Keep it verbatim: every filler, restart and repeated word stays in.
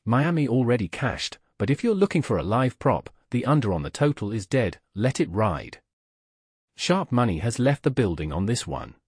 Miami already cashed, but if you're looking for a live prop, the under on the total is dead, let it ride. Sharp money has left the building on this one.